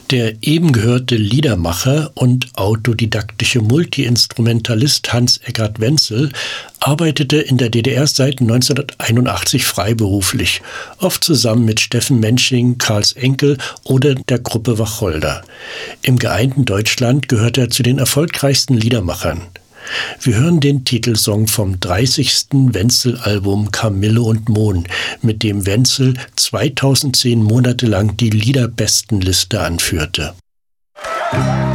Der eben gehörte Liedermacher und autodidaktische Multiinstrumentalist Hans-Eggert Wenzel arbeitete in der DDR seit 1981 freiberuflich, oft zusammen mit Steffen Mensching, Karls Enkel oder der Gruppe Wacholder. Im geeinten Deutschland gehört er zu den erfolgreichsten Liedermachern. Wir hören den Titelsong vom 30. Wenzel-Album Kamille und Mohn, mit dem Wenzel 2010 Monate lang die Liederbestenliste anführte.